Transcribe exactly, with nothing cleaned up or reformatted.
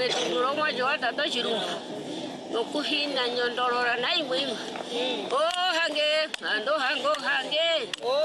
hange tunduro mwa jota to chiru okuhina nyondorora nai mwimu oh hange ando hango hange Oh